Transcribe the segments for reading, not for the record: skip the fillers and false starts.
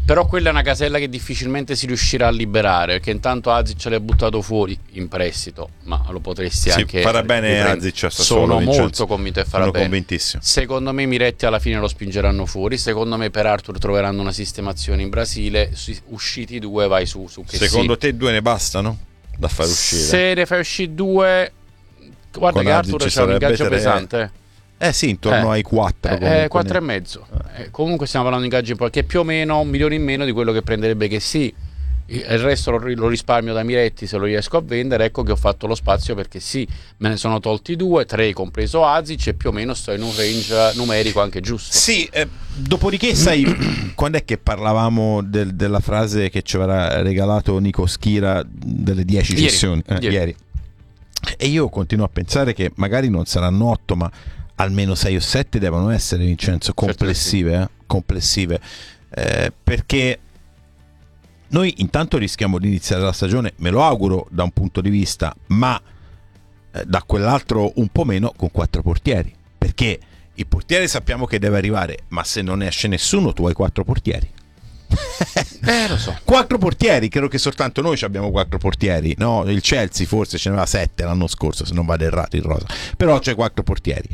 Però quella è una casella che difficilmente si riuscirà a liberare, perché intanto Azic l'ha buttato fuori in prestito, ma lo potresti anche farà bene riprendere. Azic a Sassuolo, Sono Vincenzo. molto convinto che farà Sono bene. convintissimo. Secondo me Miretti alla fine lo spingeranno fuori. Secondo me per Arthur troveranno una sistemazione in Brasile. Usciti 2 vai su che secondo te 2 ne bastano da far uscire? Se ne fai uscire 2, guarda Con che Arthur Azic c'ha un ingaggio sarebbe 3. pesante. Sì, intorno ai 4. 4,5. Comunque stiamo parlando di ingaggi che è più o meno 1 milione in meno di quello che prenderebbe che sì. Il resto lo risparmio da Miretti se lo riesco a vendere. Ecco che ho fatto lo spazio perché sì, me ne sono tolti 2, 3 compreso Azic, e più o meno sto in un range numerico anche giusto. Sì, dopodiché sai quando è che parlavamo della frase che ci aveva regalato Nico Schira delle 10 cessioni? Ieri. E io continuo a pensare che magari non saranno 8, ma almeno 6 o 7 devono essere, Vincenzo, complessive, complessive, perché noi intanto rischiamo di iniziare la stagione, me lo auguro da un punto di vista, ma da quell'altro un po' meno, con 4 portieri, perché il portiere sappiamo che deve arrivare, ma se non ne esce nessuno tu hai 4 portieri. Lo so. 4 portieri, credo che soltanto noi abbiamo 4 portieri, no? Il Chelsea forse ce n'aveva 7 l'anno scorso, se non vado errato, il rosa, però c'è 4 portieri.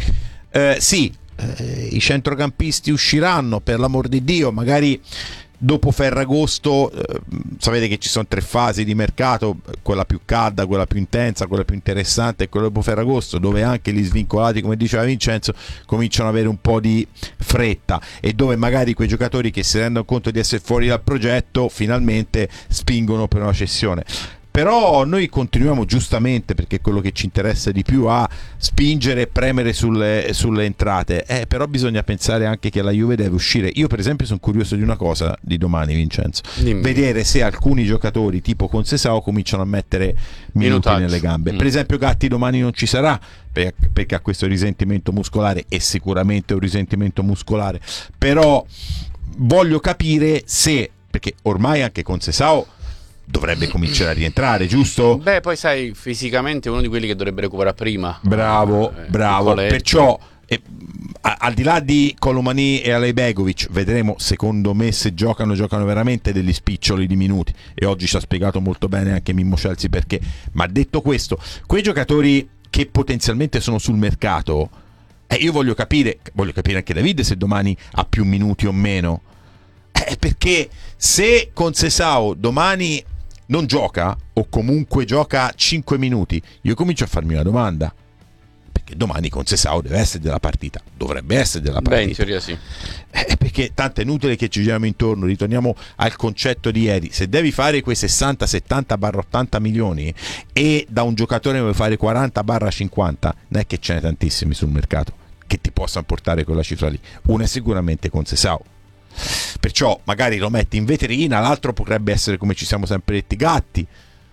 I centrocampisti usciranno, per l'amor di Dio, magari dopo Ferragosto. Sapete che ci sono 3 fasi di mercato, quella più calda, quella più intensa, quella più interessante e quella dopo Ferragosto, dove anche gli svincolati, come diceva Vincenzo, cominciano ad avere un po' di fretta, e dove magari quei giocatori che si rendono conto di essere fuori dal progetto finalmente spingono per una cessione. Però noi continuiamo, giustamente, perché è quello che ci interessa di più, a spingere e premere sulle entrate. Però bisogna pensare anche che la Juve deve uscire. Io per esempio sono curioso di una cosa di domani, Vincenzo. Dimmi. Vedere se alcuni giocatori tipo Conceição cominciano a mettere minuti nelle gambe. Per esempio Gatti domani non ci sarà perché ha questo risentimento muscolare, e sicuramente un risentimento muscolare. Però voglio capire se, perché ormai anche Conceição dovrebbe cominciare a rientrare, giusto? Beh, poi sai, fisicamente è uno di quelli che dovrebbe recuperare prima. Bravo. Perciò al di là di Colomani e Alejbegovic, vedremo, secondo me, se giocano veramente degli spiccioli di minuti, e oggi ci ha spiegato molto bene anche Mimmo Celsi perché. Ma detto questo, quei giocatori che potenzialmente sono sul mercato, io voglio capire anche David se domani ha più minuti o meno, perché se Conceição domani non gioca, o comunque gioca 5 minuti, io comincio a farmi una domanda, perché domani Conceição deve essere della partita, dovrebbe essere della partita. Beh, in teoria sì. Perché tanto è inutile che ci giriamo intorno, ritorniamo al concetto di ieri. Se devi fare quei 60, 70 80 milioni e da un giocatore vuoi fare 40 50, non è che ce ne tantissimi sul mercato che ti possano portare quella cifra lì. Uno è sicuramente Conceição, perciò magari lo metti in vetrina, l'altro potrebbe essere, come ci siamo sempre detti, Gatti.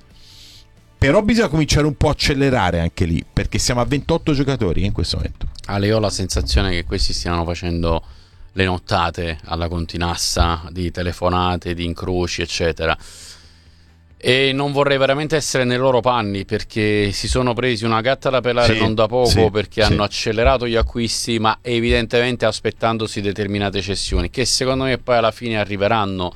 Però bisogna cominciare un po' a accelerare anche lì, perché siamo a 28 giocatori in questo momento. Io ho la sensazione che questi stiano facendo le nottate alla continassa di telefonate, di incroci, eccetera, e non vorrei veramente essere nei loro panni, perché si sono presi una gatta da pelare non da poco, perché hanno accelerato gli acquisti, ma evidentemente aspettandosi determinate cessioni che secondo me poi alla fine arriveranno.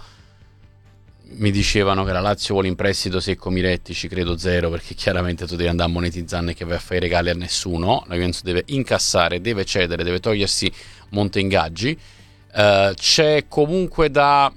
Mi dicevano che la Lazio vuole in prestito secco Miretti, ci credo zero, perché chiaramente tu devi andare a monetizzare e che vai a fare i regali a nessuno. La Juventus deve incassare, deve cedere, deve togliersi monte ingaggi. C'è comunque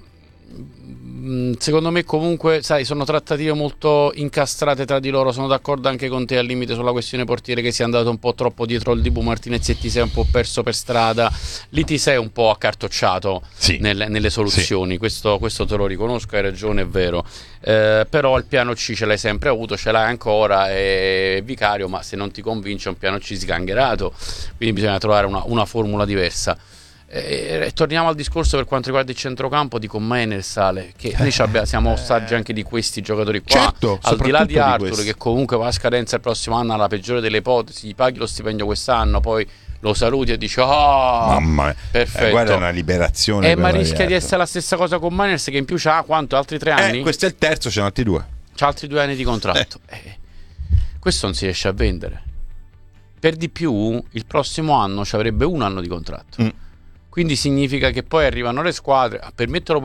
secondo me comunque, sai, sono trattative molto incastrate tra di loro. Sono d'accordo anche con te al limite sulla questione portiere, che si è andato un po' troppo dietro il Dibu Martinez e ti sei un po' perso per strada. Lì ti sei un po' accartocciato nelle soluzioni, questo te lo riconosco, hai ragione, è vero. Però il piano C ce l'hai sempre avuto, ce l'hai ancora, è Vicario, ma se non ti convince è un piano C sgangherato, quindi bisogna trovare una formula diversa. Torniamo al discorso per quanto riguarda il centrocampo. Dico Mainer, Sale, che noi siamo ostaggi anche di questi giocatori qua, certo, al di là di Arthur, di che comunque va a scadenza il prossimo anno, alla peggiore delle ipotesi, gli paghi lo stipendio quest'anno, poi lo saluti e dici mamma mia, perfetto, guarda, è una liberazione, ma rischia di essere la stessa cosa con Mainer, che in più c'ha quanto? Altri 3 anni? Questo è il terzo, c'è altri 2. C'ha altri 2 anni di contratto. Questo non si riesce a vendere. Per di più, il prossimo anno ci avrebbe 1 anno di contratto. Quindi significa che poi arrivano le squadre, per metterlo